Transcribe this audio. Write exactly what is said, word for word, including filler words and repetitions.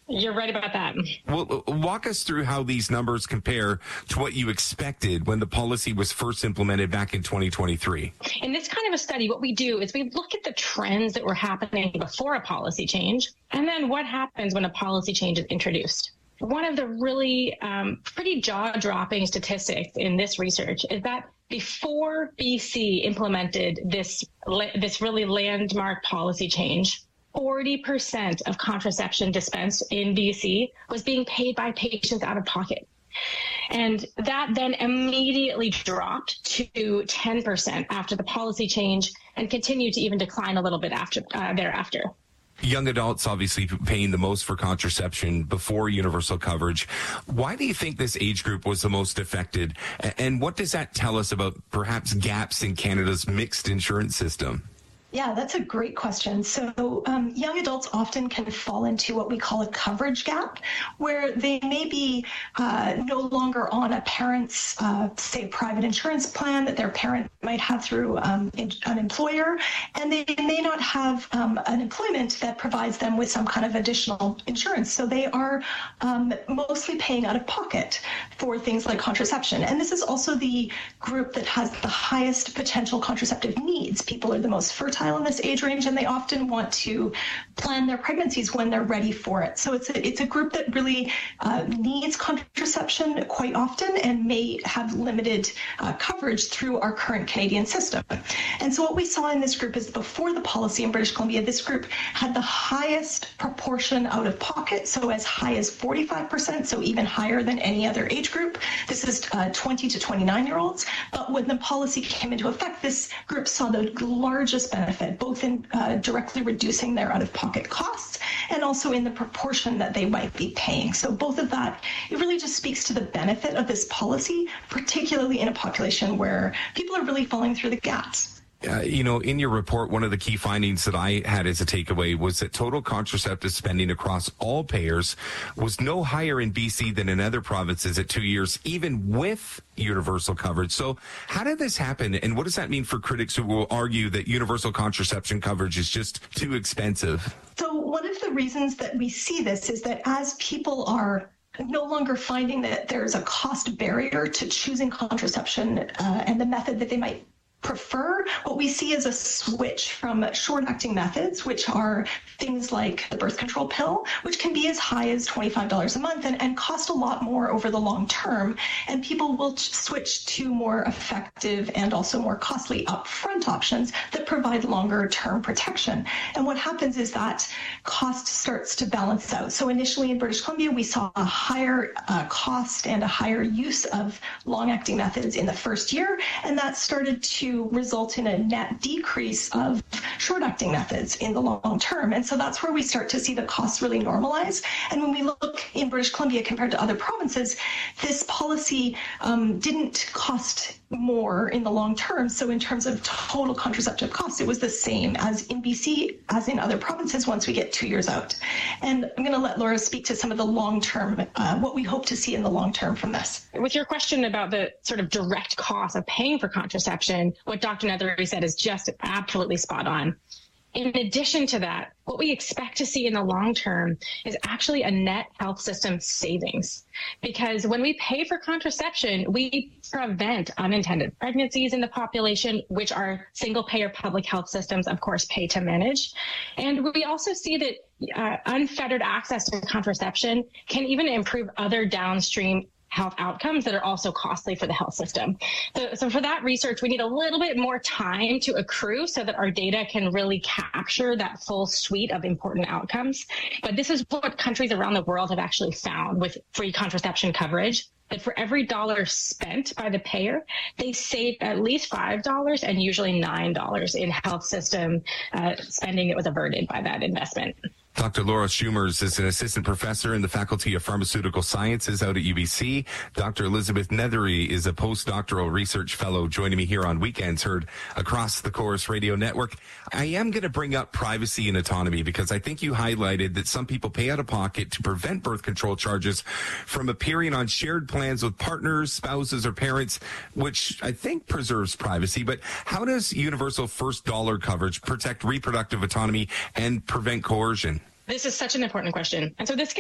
You're right about that. Well, walk us through how these numbers compare to what you expected when the policy was first implemented back in twenty twenty-three. In this kind of a study, what we do is we look at the trends that were happening before a policy change, and then what happens when a policy change is introduced. One of the really um, pretty jaw-dropping statistics in this research is that before B C implemented this, this really landmark policy change, forty percent of contraception dispensed in B C was being paid by patients out of pocket. And that then immediately dropped to ten percent after the policy change and continued to even decline a little bit after uh, thereafter. Young adults obviously paying the most for contraception before universal coverage. Why do you think this age group was the most affected? And what does that tell us about perhaps gaps in Canada's mixed insurance system? Yeah, that's a great question. So um, young adults often can fall into what we call a coverage gap, where they may be uh, no longer on a parent's, uh, say, private insurance plan that their parent might have through um, an employer, and they may not have um, an employment that provides them with some kind of additional insurance. So they are um, mostly paying out of pocket for things like contraception. And this is also the group that has the highest potential contraceptive needs. People are the most fertile in this age range, and they often want to plan their pregnancies when they're ready for it. So it's a, it's a group that really uh, needs contraception quite often and may have limited uh, coverage through our current Canadian system. And so what we saw in this group is before the policy in British Columbia, this group had the highest proportion out of pocket, so as high as forty-five percent, so even higher than any other age group. This is uh, twenty to twenty-nine year olds. But when the policy came into effect, this group saw the largest benefit benefit, both in uh, directly reducing their out-of-pocket costs and also in the proportion that they might be paying. So both of that, it really just speaks to the benefit of this policy, particularly in a population where people are really falling through the gaps. Uh, you know, in your report, one of the key findings that I had as a takeaway was that total contraceptive spending across all payers was no higher in B C than in other provinces at two years, even with universal coverage. So how did this happen? And what does that mean for critics who will argue that universal contraception coverage is just too expensive? So one of the reasons that we see this is that as people are no longer finding that there's a cost barrier to choosing contraception uh, and the method that they might prefer, what we see is a switch from short-acting methods, which are things like the birth control pill, which can be as high as twenty-five dollars a month and, and cost a lot more over the long term. And people will ch- switch to more effective and also more costly upfront options that provide longer-term protection. And what happens is that cost starts to balance out. So initially in British Columbia, we saw a higher uh, cost and a higher use of long-acting methods in the first year, and that started to result in a net decrease of short-acting methods in the long term. And so that's where we start to see the costs really normalize. And when we look in British Columbia compared to other provinces, this policy um, didn't cost more in the long term. So in terms of total contraceptive costs, it was the same as in B C, as in other provinces once we get two years out. And I'm going to let Laura speak to some of the long-term, uh, what we hope to see in the long term from this. With your question about the sort of direct cost of paying for contraception, what Doctor Nethery said is just absolutely spot on. In addition to that, what we expect to see in the long term is actually a net health system savings. Because when we pay for contraception, we prevent unintended pregnancies in the population, which our single-payer public health systems, of course, pay to manage. And we also see that uh, unfettered access to contraception can even improve other downstream health outcomes that are also costly for the health system. So, so for that research, we need a little bit more time to accrue so that our data can really capture that full suite of important outcomes. But this is what countries around the world have actually found with free contraception coverage, that for every dollar spent by the payer, they save at least five dollars and usually nine dollars in health system uh, spending that was averted by that investment. Doctor Laura Schumers is an assistant professor in the Faculty of Pharmaceutical Sciences out at U B C. Doctor Elizabeth Nethery is a postdoctoral research fellow joining me here on Weekends Heard across the Chorus Radio Network. I am going to bring up privacy and autonomy because I think you highlighted that some people pay out of pocket to prevent birth control charges from appearing on shared plans with partners, spouses, or parents, which I think preserves privacy. But how does universal first dollar coverage protect reproductive autonomy and prevent coercion? This is such an important question. And so this